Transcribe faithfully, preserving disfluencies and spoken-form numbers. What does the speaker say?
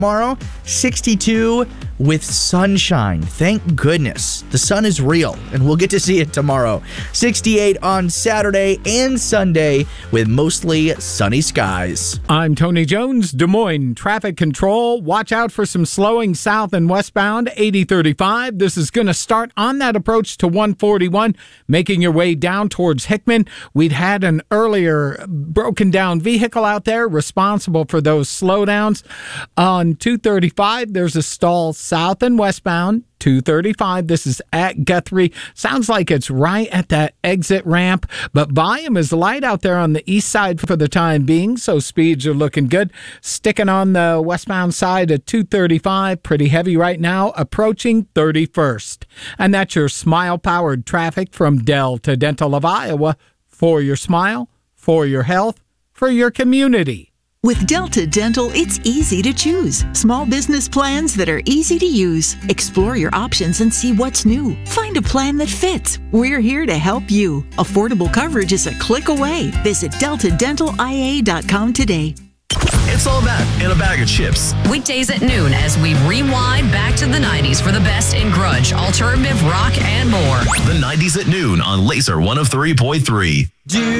Tomorrow, sixty-two with sunshine. Thank goodness. The sun is real, and we'll get to see it tomorrow. sixty-eight on Saturday and Sunday with mostly sunny skies. I'm Tony Jones, Des Moines Traffic Control. Watch out for some slowing south and westbound, eighty thirty-five. This is going to start on that approach to one forty-one, making your way down towards Hickman. We'd had an earlier broken down vehicle out there responsible for those slowdowns. On two thirty-five, there's a stall south and westbound. two thirty-five, this is at Guthrie. Sounds like it's right at that exit ramp, but volume is light out there on the east side for the time being, so speeds are looking good. Sticking on the westbound side at two thirty-five, pretty heavy right now, approaching thirty-first. And that's your smile-powered traffic from Dell to Dental of Iowa. For your smile, for your health, for your community. With Delta Dental, it's easy to choose. Small business plans that are easy to use. Explore your options and see what's new. Find a plan that fits. We're here to help you. Affordable coverage is a click away. Visit delta dental I A dot com today. It's all that in a bag of chips. Weekdays at noon as we rewind back to the nineties for the best in grunge, alternative rock, and more. The nineties at noon on Laser one oh three point three. Do